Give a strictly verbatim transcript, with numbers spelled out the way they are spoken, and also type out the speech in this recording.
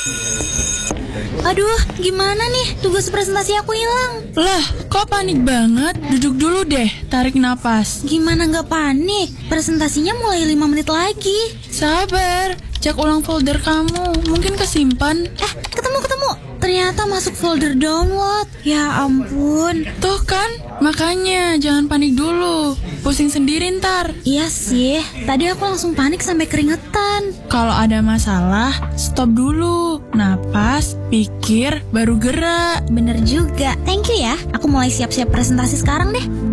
Aduh, gimana nih? Tugas presentasi aku hilang. Lah, kok panik banget? Duduk dulu deh, tarik napas. Gimana nggak panik? Presentasinya mulai lima menit lagi. Sabar, cek ulang folder kamu. Mungkin kesimpan. Eh, ketemu-ketemu. Ternyata masuk folder download. Ya ampun. Tuh kan, makanya jangan panik dulu. Pusing sendiri ntar. Iya sih, tadi aku langsung panik sampai keringetan. Kalau ada masalah, stop dulu. Napas, pikir, baru gerak. Bener juga. Thank you ya. Aku mulai siap-siap presentasi sekarang deh.